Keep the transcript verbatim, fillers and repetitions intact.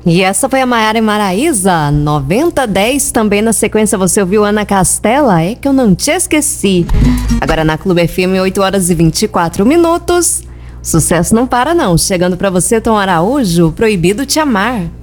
E essa foi a Maiara e Maraísa, noventa dez. Também na sequência você ouviu Ana Castela, É Que Eu Não Te Esqueci. Agora na Clube F M, oito horas e vinte e quatro minutos. Sucesso não para não. Chegando pra você, Tom Araújo, Proibido Te Amar.